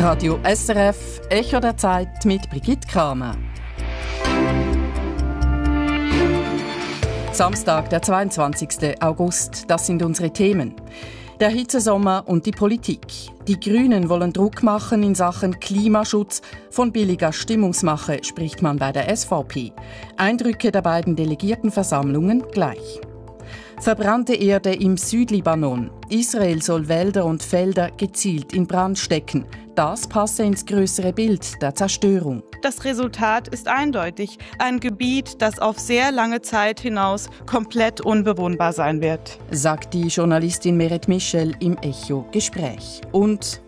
Radio SRF, Echo der Zeit mit Brigitte Kramer. Samstag, der 22. August, das sind unsere Themen. Der Hitzesommer und die Politik. Die Grünen wollen Druck machen in Sachen Klimaschutz. Von billiger Stimmungsmache spricht man bei der SVP. Eindrücke der beiden Delegiertenversammlungen gleich. Verbrannte Erde im Südlibanon. Israel soll Wälder und Felder gezielt in Brand stecken. Das passe ins größere Bild der Zerstörung. Das Resultat ist eindeutig. Ein Gebiet, das auf sehr lange Zeit hinaus komplett unbewohnbar sein wird, sagt die Journalistin Meret Michel im Echo-Gespräch. Und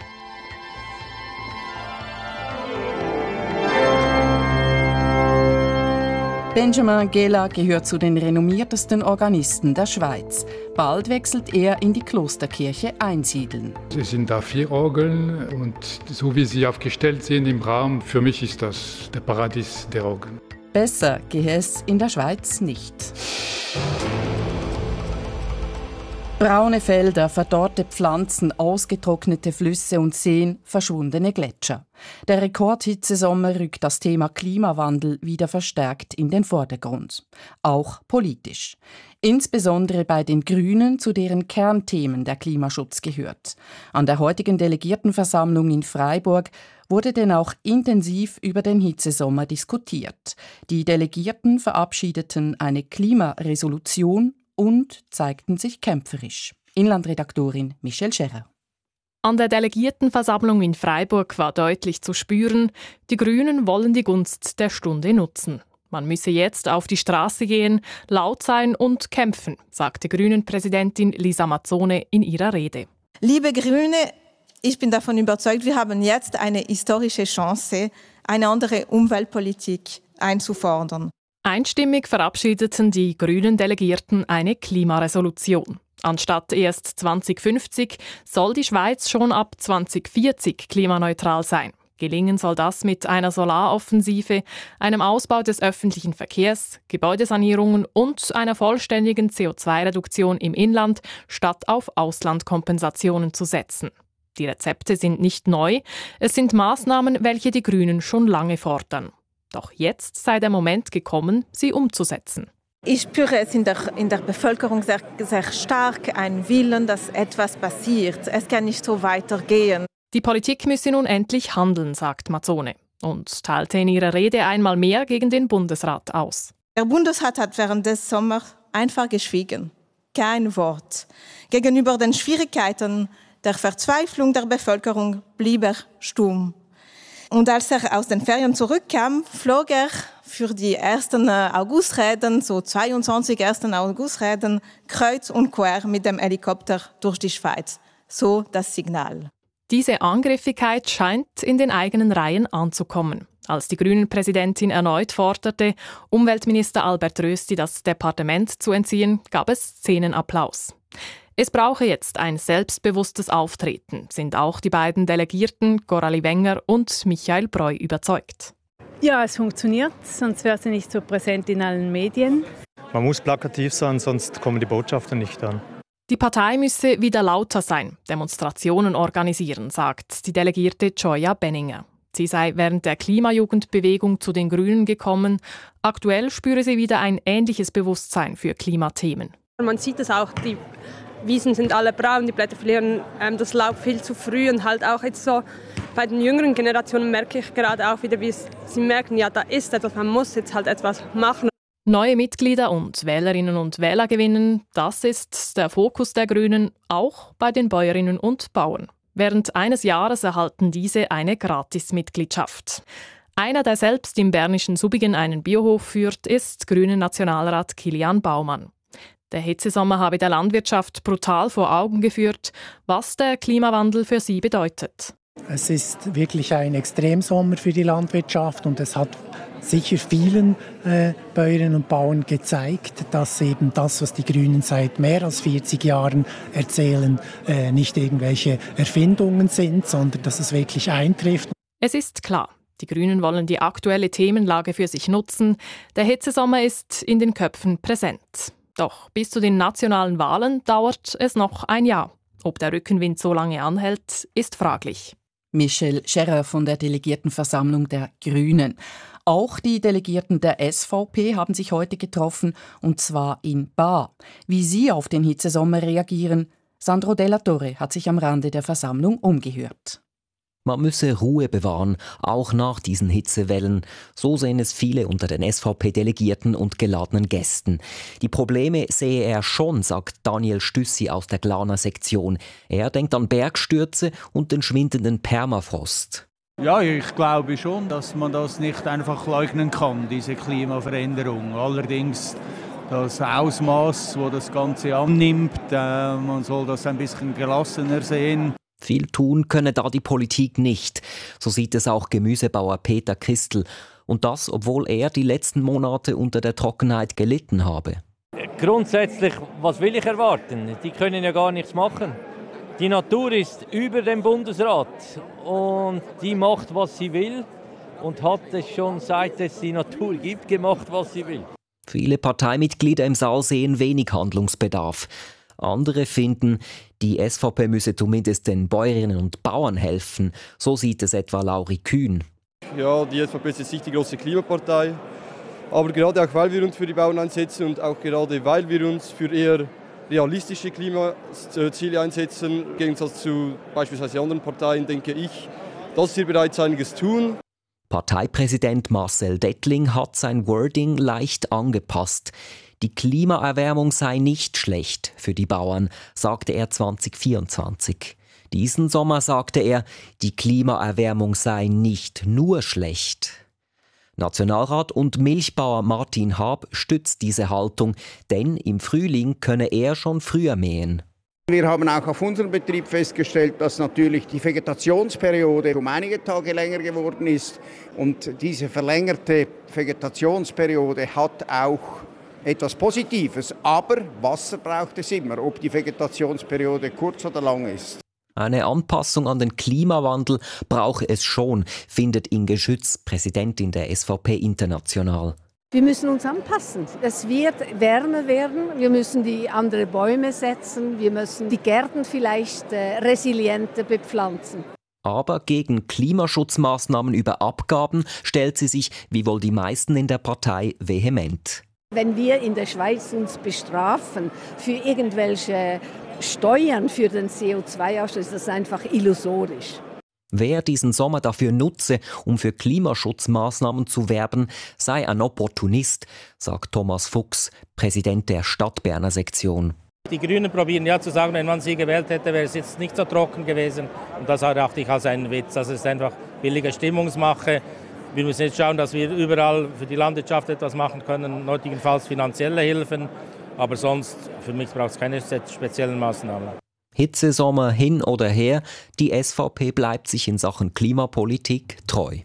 Benjamin Gela gehört zu den renommiertesten Organisten der Schweiz. Bald wechselt er in die Klosterkirche Einsiedeln. Es sind da 4 Orgeln und so wie sie aufgestellt sind im Raum, für mich ist das der Paradies der Orgeln. Besser gehe es in der Schweiz nicht. Braune Felder, verdorrte Pflanzen, ausgetrocknete Flüsse und Seen, verschwundene Gletscher. Der Rekordhitzesommer rückt das Thema Klimawandel wieder verstärkt in den Vordergrund. Auch politisch. Insbesondere bei den Grünen, zu deren Kernthemen der Klimaschutz gehört. An der heutigen Delegiertenversammlung in Freiburg wurde denn auch intensiv über den Hitzesommer diskutiert. Die Delegierten verabschiedeten eine Klimaresolution und zeigten sich kämpferisch. Inlandredaktorin Michelle Scherer. An der Delegiertenversammlung in Freiburg war deutlich zu spüren, die Grünen wollen die Gunst der Stunde nutzen. Man müsse jetzt auf die Straße gehen, laut sein und kämpfen, sagte Grünen-Präsidentin Lisa Mazzone in ihrer Rede. Liebe Grüne, ich bin davon überzeugt, wir haben jetzt eine historische Chance, eine andere Umweltpolitik einzufordern. Einstimmig verabschiedeten die grünen Delegierten eine Klimaresolution. Anstatt erst 2050 soll die Schweiz schon ab 2040 klimaneutral sein. Gelingen soll das mit einer Solaroffensive, einem Ausbau des öffentlichen Verkehrs, Gebäudesanierungen und einer vollständigen CO2-Reduktion im Inland, statt auf Auslandkompensationen zu setzen. Die Rezepte sind nicht neu, es sind Maßnahmen, welche die Grünen schon lange fordern. Doch jetzt sei der Moment gekommen, sie umzusetzen. Ich spüre es in der Bevölkerung sehr, sehr stark, einen Willen, dass etwas passiert. Es kann nicht so weitergehen. Die Politik müsse nun endlich handeln, sagt Mazzone und teilte in ihrer Rede einmal mehr gegen den Bundesrat aus. Der Bundesrat hat während des Sommers einfach geschwiegen. Kein Wort. Gegenüber den Schwierigkeiten der Verzweiflung der Bevölkerung blieb er stumm. Und als er aus den Ferien zurückkam, flog er für die ersten Augustreden, so 22 ersten Augustreden, kreuz und quer mit dem Helikopter durch die Schweiz. So das Signal. Diese Angriffigkeit scheint in den eigenen Reihen anzukommen. Als die Grünen-Präsidentin erneut forderte, Umweltminister Albert Rösti das Departement zu entziehen, gab es Szenenapplaus. Es brauche jetzt ein selbstbewusstes Auftreten, sind auch die beiden Delegierten Coralie Wenger und Michael Breu überzeugt. Ja, es funktioniert, sonst wäre sie nicht so präsent in allen Medien. Man muss plakativ sein, sonst kommen die Botschaften nicht an. Die Partei müsse wieder lauter sein, Demonstrationen organisieren, sagt die Delegierte Joya Benninger. Sie sei während der Klimajugendbewegung zu den Grünen gekommen. Aktuell spüre sie wieder ein ähnliches Bewusstsein für Klimathemen. Man sieht es auch, die Wiesen sind alle braun, die Blätter verlieren das Laub viel zu früh. Und halt auch jetzt so bei den jüngeren Generationen merke ich gerade auch wieder, wie sie merken, ja, da ist etwas, man muss jetzt halt etwas machen. Neue Mitglieder und Wählerinnen und Wähler gewinnen, das ist der Fokus der Grünen, auch bei den Bäuerinnen und Bauern. Während eines Jahres erhalten diese eine Gratismitgliedschaft. Einer, der selbst im bernischen Subigen einen Biohof führt, ist Grünen-Nationalrat Kilian Baumann. Der Hitzesommer habe der Landwirtschaft brutal vor Augen geführt, was der Klimawandel für sie bedeutet. Es ist wirklich ein Extremsommer für die Landwirtschaft und es hat sicher vielen Bäuerinnen und Bauern gezeigt, dass eben das, was die Grünen seit mehr als 40 Jahren erzählen, nicht irgendwelche Erfindungen sind, sondern dass es wirklich eintrifft. Es ist klar, die Grünen wollen die aktuelle Themenlage für sich nutzen. Der Hitzesommer ist in den Köpfen präsent. Doch bis zu den nationalen Wahlen dauert es noch ein Jahr. Ob der Rückenwind so lange anhält, ist fraglich. Michel Scherrer von der Delegiertenversammlung der Grünen. Auch die Delegierten der SVP haben sich heute getroffen, und zwar in Baar. Wie sie auf den Hitzesommer reagieren, Sandro Della Torre hat sich am Rande der Versammlung umgehört. Man müsse Ruhe bewahren, auch nach diesen Hitzewellen. So sehen es viele unter den SVP-Delegierten und geladenen Gästen. Die Probleme sehe er schon, sagt Daniel Stüssi aus der Glaner Sektion. Er denkt an Bergstürze und den schwindenden Permafrost. Ja, ich glaube schon, dass man das nicht einfach leugnen kann, diese Klimaveränderung. Allerdings das Ausmaß, wo das Ganze annimmt, man soll das ein bisschen gelassener sehen. Viel tun könne da die Politik nicht. So sieht es auch Gemüsebauer Peter Christel. Und das, obwohl er die letzten Monate unter der Trockenheit gelitten habe. Grundsätzlich, was will ich erwarten? Die können ja gar nichts machen. Die Natur ist über dem Bundesrat und die macht, was sie will und hat es schon, seit es die Natur gibt, gemacht, was sie will. Viele Parteimitglieder im Saal sehen wenig Handlungsbedarf. Andere finden, die SVP müsse zumindest den Bäuerinnen und Bauern helfen. So sieht es etwa Lauri Kühn. Ja, die SVP ist jetzt nicht die große Klimapartei. Aber gerade auch, weil wir uns für die Bauern einsetzen und auch gerade, weil wir uns für eher realistische Klimaziele einsetzen, im Gegensatz zu beispielsweise anderen Parteien, denke ich, dass wir bereits einiges tun. Parteipräsident Marcel Dettling hat sein Wording leicht angepasst. Die Klimaerwärmung sei nicht schlecht für die Bauern, sagte er 2024. Diesen Sommer sagte er, die Klimaerwärmung sei nicht nur schlecht. Nationalrat und Milchbauer Martin Haab stützt diese Haltung, denn im Frühling könne er schon früher mähen. Wir haben auch auf unserem Betrieb festgestellt, dass natürlich die Vegetationsperiode um einige Tage länger geworden ist. Und diese verlängerte Vegetationsperiode hat auch etwas Positives. Aber Wasser braucht es immer, ob die Vegetationsperiode kurz oder lang ist. Eine Anpassung an den Klimawandel brauche es schon, findet Inge Schütz, Präsidentin der SVP International. Wir müssen uns anpassen. Es wird wärmer werden. Wir müssen die andere Bäume setzen. Wir müssen die Gärten vielleicht resilienter bepflanzen. Aber gegen Klimaschutzmaßnahmen über Abgaben stellt sie sich, wie wohl die meisten in der Partei, vehement. Wenn wir in der Schweiz uns bestrafen für irgendwelche Steuern für den CO2-Ausstoß, ist das einfach illusorisch. Wer diesen Sommer dafür nutze, um für Klimaschutzmaßnahmen zu werben, sei ein Opportunist, sagt Thomas Fuchs, Präsident der Stadtberner Sektion. Die Grünen probieren ja zu sagen, wenn man sie gewählt hätte, wäre es jetzt nicht so trocken gewesen. Und das erachte ich als einen Witz. Das ist einfach billige Stimmungsmache. Wir müssen jetzt schauen, dass wir überall für die Landwirtschaft etwas machen können, nötigenfalls finanzielle Hilfen. Aber sonst, für mich braucht es keine speziellen Maßnahmen. Hitzesommer hin oder her, die SVP bleibt sich in Sachen Klimapolitik treu.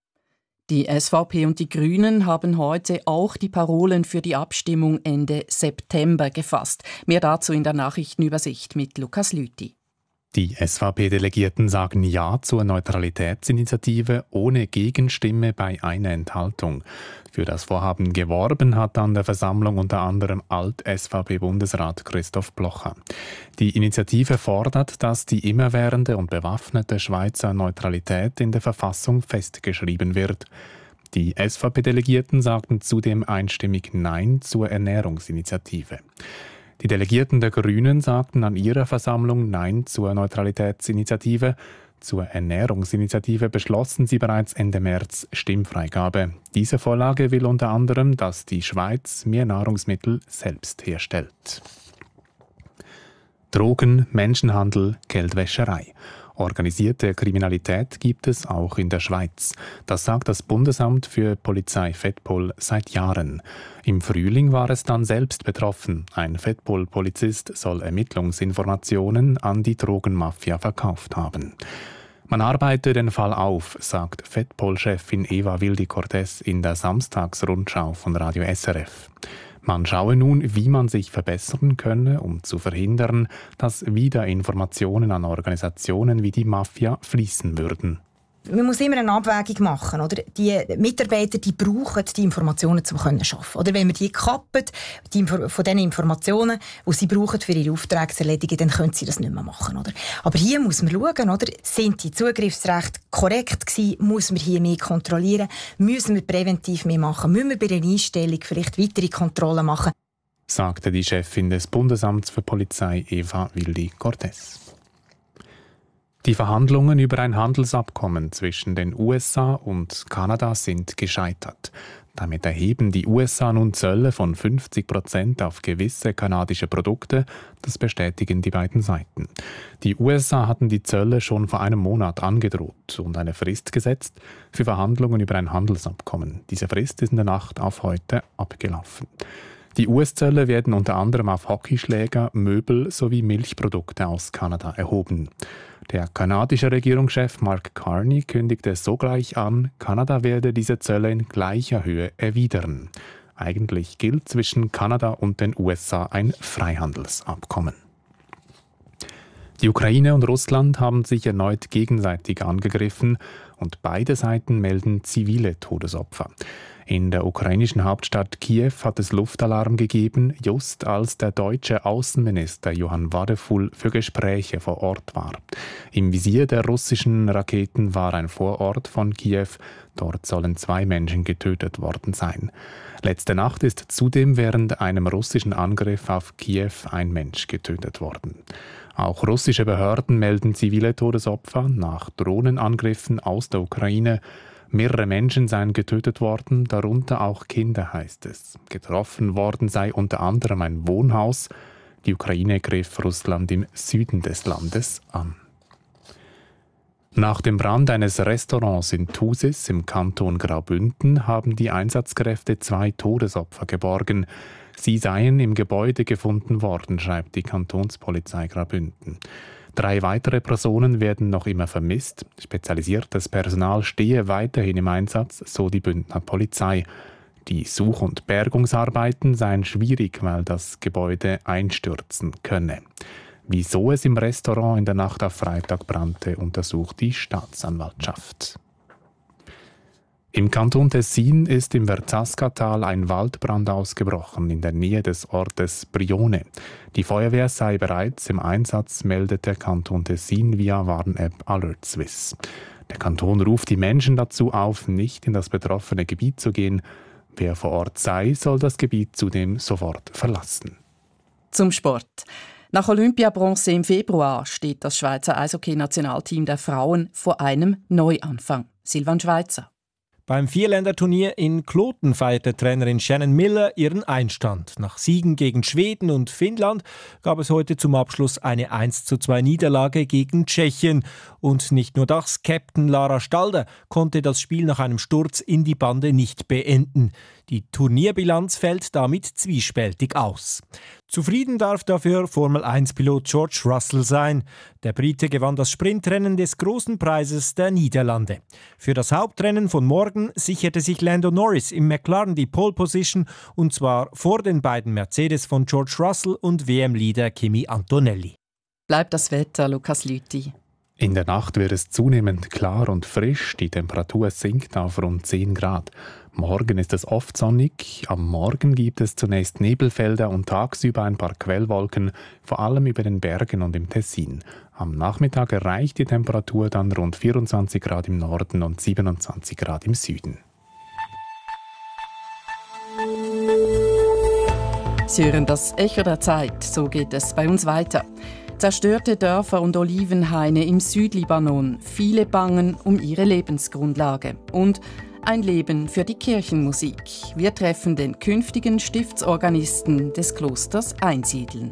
Die SVP und die Grünen haben heute auch die Parolen für die Abstimmung Ende September gefasst. Mehr dazu in der Nachrichtenübersicht mit Lukas Lüthi. Die SVP-Delegierten sagen Ja zur Neutralitätsinitiative ohne Gegenstimme bei einer Enthaltung. Für das Vorhaben geworben hat an der Versammlung unter anderem Alt-SVP-Bundesrat Christoph Blocher. Die Initiative fordert, dass die immerwährende und bewaffnete Schweizer Neutralität in der Verfassung festgeschrieben wird. Die SVP-Delegierten sagten zudem einstimmig Nein zur Ernährungsinitiative. Die Delegierten der Grünen sagten an ihrer Versammlung Nein zur Neutralitätsinitiative. Zur Ernährungsinitiative beschlossen sie bereits Ende März Stimmfreigabe. Diese Vorlage will unter anderem, dass die Schweiz mehr Nahrungsmittel selbst herstellt. Drogen, Menschenhandel, Geldwäscherei. Organisierte Kriminalität gibt es auch in der Schweiz. Das sagt das Bundesamt für Polizei FEDPOL seit Jahren. Im Frühling war es dann selbst betroffen. Ein FEDPOL-Polizist soll Ermittlungsinformationen an die Drogenmafia verkauft haben. Man arbeite den Fall auf, sagt FEDPOL-Chefin Eva Wildi-Cortez in der Samstagsrundschau von Radio SRF. Man schaue nun, wie man sich verbessern könne, um zu verhindern, dass wieder Informationen an Organisationen wie die Mafia fließen würden. Man muss immer eine Abwägung machen. Oder? Die Mitarbeiter die brauchen die Informationen, um zu arbeiten. Oder wenn wir die kappen, von den Informationen, die sie brauchen, für ihre Aufträge zu erledigen, dann können sie das nicht mehr machen. Oder? Aber hier muss man schauen, oder? Sind die Zugriffsrechte korrekt gewesen? Muss man hier mehr kontrollieren? Müssen wir präventiv mehr machen? Müssen wir bei der Einstellung vielleicht weitere Kontrollen machen? Sagte die Chefin des Bundesamts für Polizei, Eva Willi-Cortez. Die Verhandlungen über ein Handelsabkommen zwischen den USA und Kanada sind gescheitert. Damit erheben die USA nun Zölle von 50% auf gewisse kanadische Produkte. Das bestätigen die beiden Seiten. Die USA hatten die Zölle schon vor einem Monat angedroht und eine Frist gesetzt für Verhandlungen über ein Handelsabkommen. Diese Frist ist in der Nacht auf heute abgelaufen. Die US-Zölle werden unter anderem auf Hockeyschläger, Möbel sowie Milchprodukte aus Kanada erhoben. Der kanadische Regierungschef Mark Carney kündigte sogleich an, Kanada werde diese Zölle in gleicher Höhe erwidern. Eigentlich gilt zwischen Kanada und den USA ein Freihandelsabkommen. Die Ukraine und Russland haben sich erneut gegenseitig angegriffen und beide Seiten melden zivile Todesopfer. In der ukrainischen Hauptstadt Kiew hat es Luftalarm gegeben, just als der deutsche Außenminister Johann Wadefull für Gespräche vor Ort war. Im Visier der russischen Raketen war ein Vorort von Kiew. Dort sollen 2 Menschen getötet worden sein. Letzte Nacht ist zudem während einem russischen Angriff auf Kiew ein Mensch getötet worden. Auch russische Behörden melden zivile Todesopfer nach Drohnenangriffen aus der Ukraine. Mehrere Menschen seien getötet worden, darunter auch Kinder, heißt es. Getroffen worden sei unter anderem ein Wohnhaus. Die Ukraine griff Russland im Süden des Landes an. Nach dem Brand eines Restaurants in Thusis im Kanton Graubünden haben die Einsatzkräfte 2 Todesopfer geborgen. Sie seien im Gebäude gefunden worden, schreibt die Kantonspolizei Graubünden. 3 weitere Personen werden noch immer vermisst. Spezialisiertes Personal stehe weiterhin im Einsatz, so die Bündner Polizei. Die Such- und Bergungsarbeiten seien schwierig, weil das Gebäude einstürzen könne. Wieso es im Restaurant in der Nacht auf Freitag brannte, untersucht die Staatsanwaltschaft. Im Kanton Tessin ist im Verzasca-Tal ein Waldbrand ausgebrochen, in der Nähe des Ortes Brione. Die Feuerwehr sei bereits im Einsatz, meldet der Kanton Tessin via Warn-App Alert Swiss. Der Kanton ruft die Menschen dazu auf, nicht in das betroffene Gebiet zu gehen. Wer vor Ort sei, soll das Gebiet zudem sofort verlassen. Zum Sport. Nach Olympiabronze im Februar steht das Schweizer Eishockey-Nationalteam der Frauen vor einem Neuanfang. Silvan Schweizer. Beim Vierländerturnier in Kloten feierte Trainerin Shannon Miller ihren Einstand. Nach Siegen gegen Schweden und Finnland gab es heute zum Abschluss eine 1:2 Niederlage gegen Tschechien. Und nicht nur das, Captain Lara Stalder konnte das Spiel nach einem Sturz in die Bande nicht beenden. Die Turnierbilanz fällt damit zwiespältig aus. Zufrieden darf dafür Formel-1-Pilot George Russell sein. Der Brite gewann das Sprintrennen des Großen Preises der Niederlande. Für das Hauptrennen von morgen sicherte sich Lando Norris im McLaren die Pole Position, und zwar vor den beiden Mercedes von George Russell und WM-Leader Kimi Antonelli. Bleibt das Wetter, Lukas Lüthi. In der Nacht wird es zunehmend klar und frisch. Die Temperatur sinkt auf rund 10 Grad. Morgen ist es oft sonnig. Am Morgen gibt es zunächst Nebelfelder und tagsüber ein paar Quellwolken, vor allem über den Bergen und im Tessin. Am Nachmittag erreicht die Temperatur dann rund 24 Grad im Norden und 27 Grad im Süden. Sie hören das Echo der Zeit. So geht es bei uns weiter. Zerstörte Dörfer und Olivenhaine im Südlibanon. Viele bangen um ihre Lebensgrundlage. Und ein Leben für die Kirchenmusik. Wir treffen den künftigen Stiftsorganisten des Klosters Einsiedeln.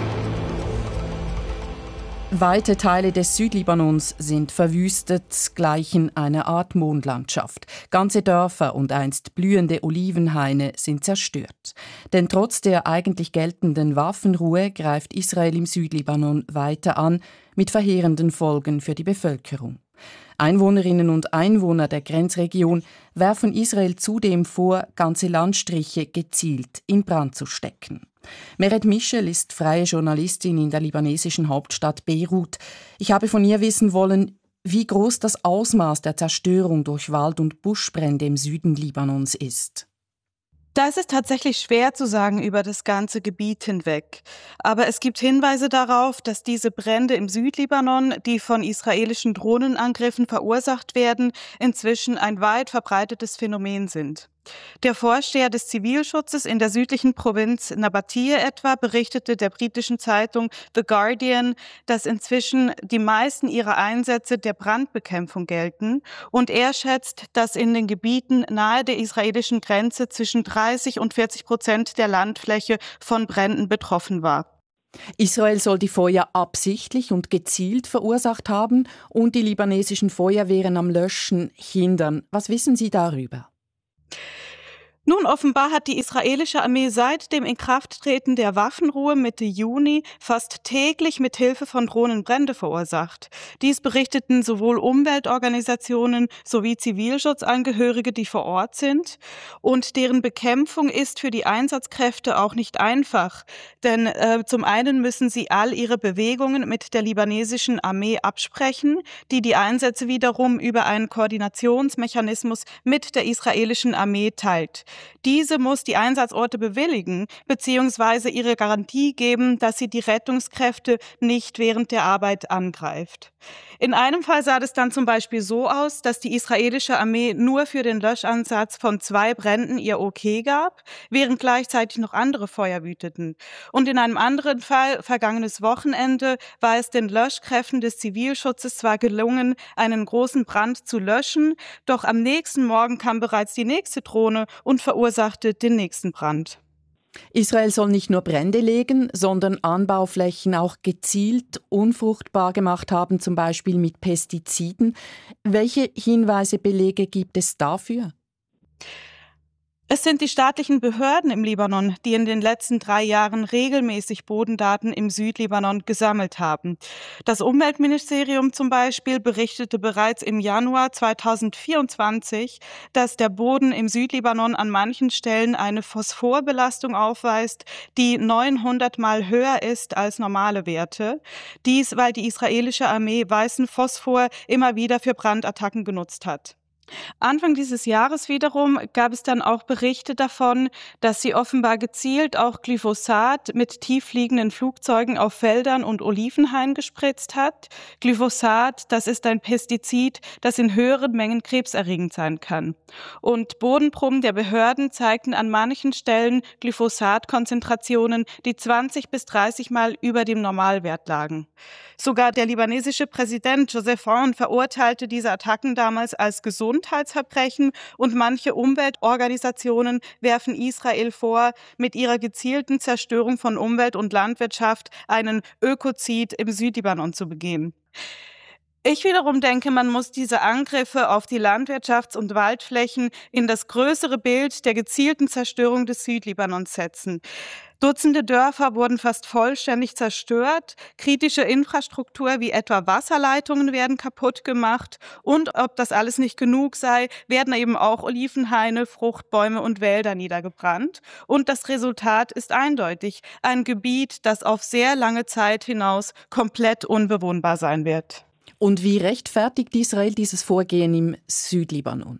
Weite Teile des Südlibanons sind verwüstet, gleichen einer Art Mondlandschaft. Ganze Dörfer und einst blühende Olivenhaine sind zerstört. Denn trotz der eigentlich geltenden Waffenruhe greift Israel im Südlibanon weiter an, mit verheerenden Folgen für die Bevölkerung. Einwohnerinnen und Einwohner der Grenzregion werfen Israel zudem vor, ganze Landstriche gezielt in Brand zu stecken. Meret Michel ist freie Journalistin in der libanesischen Hauptstadt Beirut. Ich habe von ihr wissen wollen, wie groß das Ausmaß der Zerstörung durch Wald- und Buschbrände im Süden Libanons ist. Das ist tatsächlich schwer zu sagen über das ganze Gebiet hinweg. Aber es gibt Hinweise darauf, dass diese Brände im Südlibanon, die von israelischen Drohnenangriffen verursacht werden, inzwischen ein weit verbreitetes Phänomen sind. Der Vorsteher des Zivilschutzes in der südlichen Provinz Nabatie etwa berichtete der britischen Zeitung The Guardian, dass inzwischen die meisten ihrer Einsätze der Brandbekämpfung gelten und er schätzt, dass in den Gebieten nahe der israelischen Grenze zwischen 30% und 40% der Landfläche von Bränden betroffen war. Israel soll die Feuer absichtlich und gezielt verursacht haben und die libanesischen Feuerwehren am Löschen hindern. Was wissen Sie darüber? Nun, offenbar hat die israelische Armee seit dem Inkrafttreten der Waffenruhe Mitte Juni fast täglich mit Hilfe von Drohnen Brände verursacht. Dies berichteten sowohl Umweltorganisationen sowie Zivilschutzangehörige, die vor Ort sind. Und deren Bekämpfung ist für die Einsatzkräfte auch nicht einfach. Denn zum einen müssen sie all ihre Bewegungen mit der libanesischen Armee absprechen, die Einsätze wiederum über einen Koordinationsmechanismus mit der israelischen Armee teilt. Diese muss die Einsatzorte bewilligen bzw. ihre Garantie geben, dass sie die Rettungskräfte nicht während der Arbeit angreift. In einem Fall sah es dann zum Beispiel so aus, dass die israelische Armee nur für den Löschansatz von 2 Bränden ihr Okay gab, während gleichzeitig noch andere Feuer wüteten. Und in einem anderen Fall, vergangenes Wochenende, war es den Löschkräften des Zivilschutzes zwar gelungen, einen großen Brand zu löschen, doch am nächsten Morgen kam bereits die nächste Drohne und verursachte den nächsten Brand. Israel soll nicht nur Brände legen, sondern Anbauflächen auch gezielt unfruchtbar gemacht haben, zum Beispiel mit Pestiziden. Welche Hinweise, Belege gibt es dafür? Es sind die staatlichen Behörden im Libanon, die in den letzten 3 Jahren regelmäßig Bodendaten im Südlibanon gesammelt haben. Das Umweltministerium zum Beispiel berichtete bereits im Januar 2024, dass der Boden im Südlibanon an manchen Stellen eine Phosphorbelastung aufweist, die 900 Mal höher ist als normale Werte. Dies, weil die israelische Armee weißen Phosphor immer wieder für Brandattacken genutzt hat. Anfang dieses Jahres wiederum gab es dann auch Berichte davon, dass sie offenbar gezielt auch Glyphosat mit tieffliegenden Flugzeugen auf Feldern und Olivenhainen gespritzt hat. Glyphosat, das ist ein Pestizid, das in höheren Mengen krebserregend sein kann. Und Bodenproben der Behörden zeigten an manchen Stellen Glyphosatkonzentrationen, die 20 bis 30 Mal über dem Normalwert lagen. Sogar der libanesische Präsident Joseph Aoun verurteilte diese Attacken damals als Gesundheitsverbrechen und manche Umweltorganisationen werfen Israel vor, mit ihrer gezielten Zerstörung von Umwelt und Landwirtschaft einen Ökozid im Südlibanon zu begehen. Ich wiederum denke, man muss diese Angriffe auf die Landwirtschafts- und Waldflächen in das größere Bild der gezielten Zerstörung des Südlibanons setzen. Dutzende Dörfer wurden fast vollständig zerstört, kritische Infrastruktur wie etwa Wasserleitungen werden kaputt gemacht und ob das alles nicht genug sei, werden eben auch Olivenhaine, Fruchtbäume und Wälder niedergebrannt. Und das Resultat ist eindeutig, ein Gebiet, das auf sehr lange Zeit hinaus komplett unbewohnbar sein wird. Und wie rechtfertigt Israel dieses Vorgehen im Südlibanon?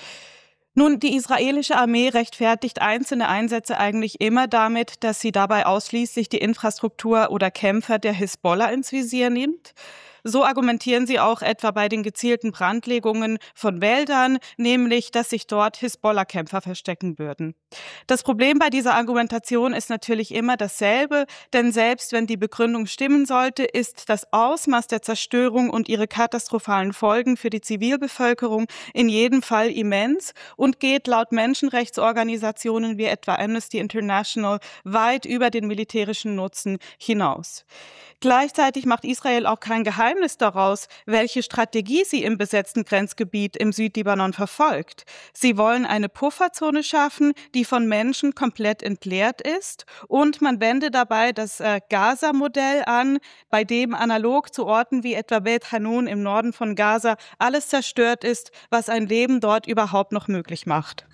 Nun, die israelische Armee rechtfertigt einzelne Einsätze eigentlich immer damit, dass sie dabei ausschließlich die Infrastruktur oder Kämpfer der Hisbollah ins Visier nimmt. So argumentieren sie auch etwa bei den gezielten Brandlegungen von Wäldern, nämlich, dass sich dort Hisbollah-Kämpfer verstecken würden. Das Problem bei dieser Argumentation ist natürlich immer dasselbe, denn selbst wenn die Begründung stimmen sollte, ist das Ausmaß der Zerstörung und ihre katastrophalen Folgen für die Zivilbevölkerung in jedem Fall immens und geht laut Menschenrechtsorganisationen wie etwa Amnesty International weit über den militärischen Nutzen hinaus. Gleichzeitig macht Israel auch kein Geheimnis daraus, welche Strategie sie im besetzten Grenzgebiet im Südlibanon verfolgt. Sie wollen eine Pufferzone schaffen, die von Menschen komplett entleert ist und man wende dabei das Gaza-Modell an, bei dem analog zu Orten wie etwa Beit Hanun im Norden von Gaza alles zerstört ist, was ein Leben dort überhaupt noch möglich macht.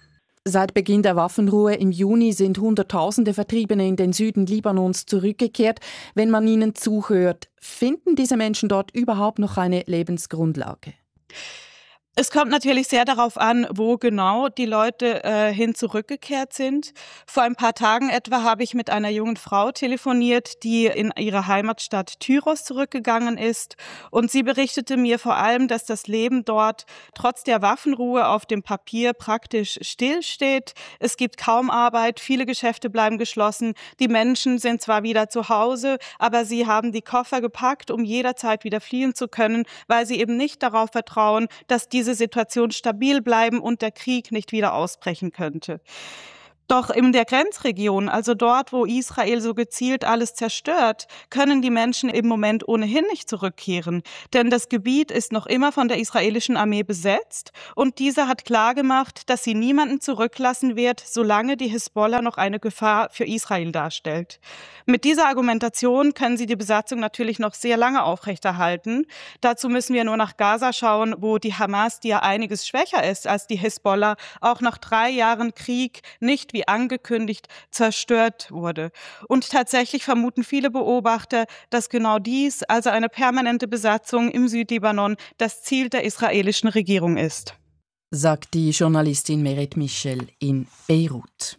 Seit Beginn der Waffenruhe im Juni sind Hunderttausende Vertriebene in den Süden Libanons zurückgekehrt. Wenn man ihnen zuhört, finden diese Menschen dort überhaupt noch eine Lebensgrundlage? Es kommt natürlich sehr darauf an, wo genau die Leute hin zurückgekehrt sind. Vor ein paar Tagen etwa habe ich mit einer jungen Frau telefoniert, die in ihre Heimatstadt Tyros zurückgegangen ist. Und sie berichtete mir vor allem, dass das Leben dort trotz der Waffenruhe auf dem Papier praktisch stillsteht. Es gibt kaum Arbeit, viele Geschäfte bleiben geschlossen. Die Menschen sind zwar wieder zu Hause, aber sie haben die Koffer gepackt, um jederzeit wieder fliehen zu können, weil sie eben nicht darauf vertrauen, dass diese Situation stabil bleiben und der Krieg nicht wieder ausbrechen könnte. Doch in der Grenzregion, also dort, wo Israel so gezielt alles zerstört, können die Menschen im Moment ohnehin nicht zurückkehren. Denn das Gebiet ist noch immer von der israelischen Armee besetzt und diese hat klargemacht, dass sie niemanden zurücklassen wird, solange die Hisbollah noch eine Gefahr für Israel darstellt. Mit dieser Argumentation können sie die Besatzung natürlich noch sehr lange aufrechterhalten. Dazu müssen wir nur nach Gaza schauen, wo die Hamas, die ja einiges schwächer ist als die Hisbollah, auch nach 3 Jahren Krieg nicht wie angekündigt zerstört wurde. Und tatsächlich vermuten viele Beobachter, dass genau dies, also eine permanente Besatzung im Südlibanon, das Ziel der israelischen Regierung ist. Sagt die Journalistin Meret Michel in Beirut.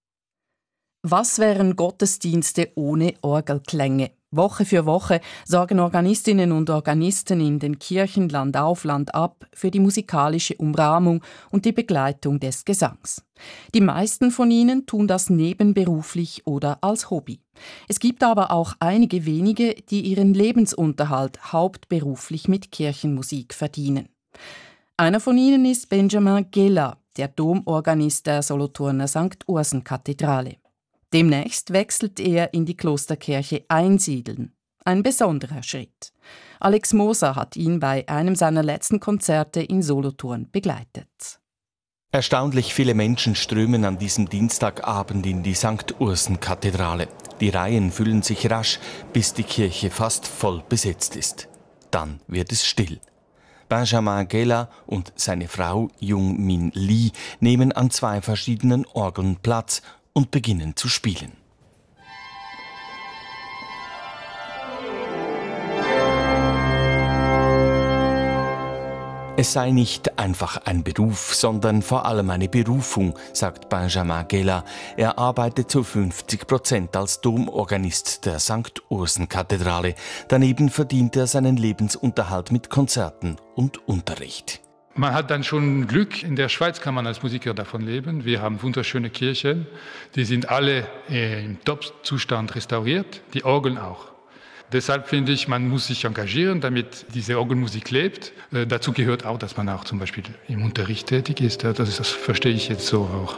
Was wären Gottesdienste ohne Orgelklänge? Woche für Woche sorgen Organistinnen und Organisten in den Kirchen Land auf, Land ab für die musikalische Umrahmung und die Begleitung des Gesangs. Die meisten von ihnen tun das nebenberuflich oder als Hobby. Es gibt aber auch einige wenige, die ihren Lebensunterhalt hauptberuflich mit Kirchenmusik verdienen. Einer von ihnen ist Benjamin Gela, der Domorganist der Solothurner St. Ursen-Kathedrale. Demnächst wechselt er in die Klosterkirche Einsiedeln. Ein besonderer Schritt. Alex Moser hat ihn bei einem seiner letzten Konzerte in Solothurn begleitet. Erstaunlich viele Menschen strömen an diesem Dienstagabend in die St. Ursen-Kathedrale. Die Reihen füllen sich rasch, bis die Kirche fast voll besetzt ist. Dann wird es still. Benjamin Gela und seine Frau Jung Min Lee nehmen an 2 verschiedenen Orgeln Platz und beginnen zu spielen. Es sei nicht einfach ein Beruf, sondern vor allem eine Berufung, sagt Benjamin Gela. Er arbeitet zu 50% als Domorganist der St. Ursen-Kathedrale. Daneben verdient er seinen Lebensunterhalt mit Konzerten und Unterricht. Man hat dann schon Glück. In der Schweiz kann man als Musiker davon leben. Wir haben wunderschöne Kirchen. Die sind alle im Top-Zustand restauriert, die Orgeln auch. Deshalb finde ich, man muss sich engagieren, damit diese Orgelmusik lebt. Dazu gehört auch, dass man auch zum Beispiel im Unterricht tätig ist. Das verstehe ich jetzt so auch.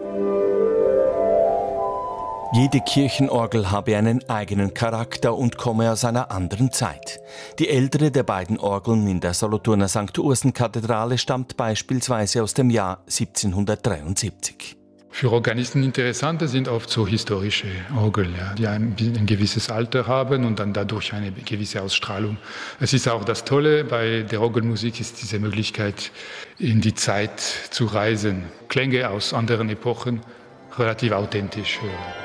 Jede Kirchenorgel habe einen eigenen Charakter und komme aus einer anderen Zeit. Die ältere der beiden Orgeln in der Solothurner St. Ursen-Kathedrale stammt beispielsweise aus dem Jahr 1773. Für Organisten interessante sind oft so historische Orgeln, die ein gewisses Alter haben und dann dadurch eine gewisse Ausstrahlung. Es ist auch das Tolle bei der Orgelmusik, ist diese Möglichkeit, in die Zeit zu reisen. Klänge aus anderen Epochen relativ authentisch hören.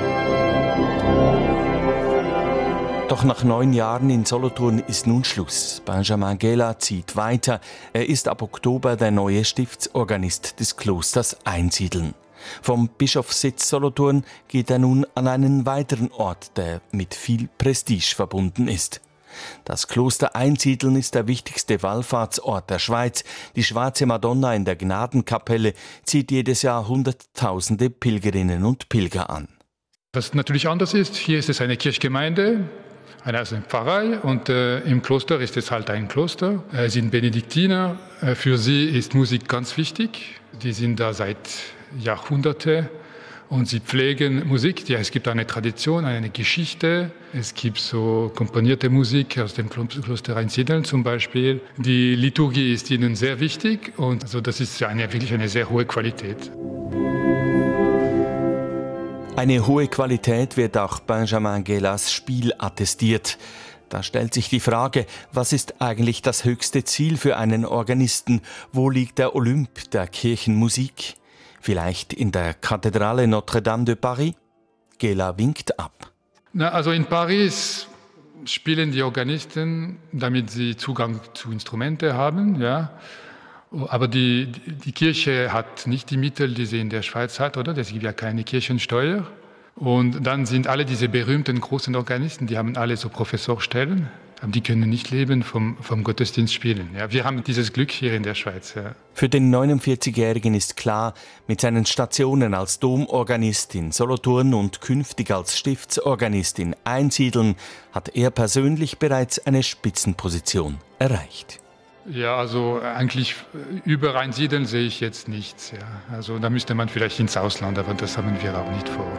Doch nach 9 Jahren in Solothurn ist nun Schluss. Benjamin Gela zieht weiter. Er ist ab Oktober der neue Stiftsorganist des Klosters Einsiedeln. Vom Bischofssitz Solothurn geht er nun an einen weiteren Ort, der mit viel Prestige verbunden ist. Das Kloster Einsiedeln ist der wichtigste Wallfahrtsort der Schweiz. Die Schwarze Madonna in der Gnadenkapelle zieht jedes Jahr Hunderttausende Pilgerinnen und Pilger an. Was natürlich anders ist, hier ist es eine Kirchgemeinde, eine Pfarrei und im Kloster ist es halt ein Kloster. Es sind Benediktiner. Für sie ist Musik ganz wichtig. Die sind da seit Jahrhunderten und sie pflegen Musik. Ja, es gibt eine Tradition, eine Geschichte. Es gibt so komponierte Musik aus dem Kloster Einsiedeln zum Beispiel. Die Liturgie ist ihnen sehr wichtig und also das ist wirklich eine sehr hohe Qualität. Eine hohe Qualität wird auch Benjamin Gelas Spiel attestiert. Da stellt sich die Frage, was ist eigentlich das höchste Ziel für einen Organisten? Wo liegt der Olymp der Kirchenmusik? Vielleicht in der Kathedrale Notre-Dame de Paris? Gela winkt ab. Also in Paris spielen die Organisten, damit sie Zugang zu Instrumenten haben. Ja. Aber die Kirche hat nicht die Mittel, die sie in der Schweiz hat, oder? Es gibt ja keine Kirchensteuer. Und dann sind alle diese berühmten großen Organisten, die haben alle so Professorstellen, aber die können nicht leben vom Gottesdienst spielen. Ja, wir haben dieses Glück hier in der Schweiz. Ja. Für den 49-Jährigen ist klar, mit seinen Stationen als Domorganist in Solothurn und künftig als Stiftsorganist in Einsiedeln hat er persönlich bereits eine Spitzenposition erreicht. Ja, also eigentlich über Einsiedeln sehe ich jetzt nichts. Ja. Also da müsste man vielleicht ins Ausland, aber das haben wir auch nicht vor.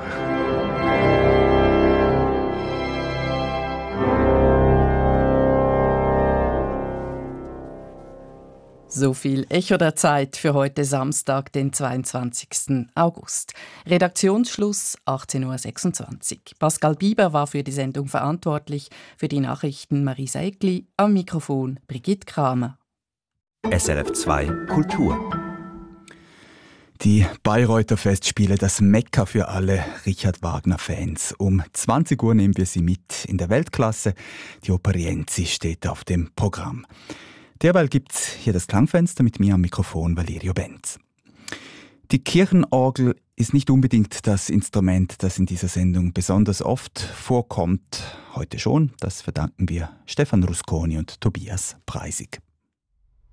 So viel Echo der Zeit für heute Samstag, den 22. August. Redaktionsschluss 18.26 Uhr. Pascal Bieber war für die Sendung verantwortlich, für die Nachrichten Marisa Eckli, am Mikrofon Brigitte Kramer. SRF 2 Kultur. Die Bayreuther Festspiele, das Mekka für alle Richard Wagner-Fans. Um 20 Uhr nehmen wir Sie mit in der Weltklasse. Die Oper Rienzi steht auf dem Programm. Derweil gibt's hier das Klangfenster mit mir am Mikrofon Valerio Benz. Die Kirchenorgel ist nicht unbedingt das Instrument, das in dieser Sendung besonders oft vorkommt. Heute schon, das verdanken wir Stefan Rusconi und Tobias Preisig.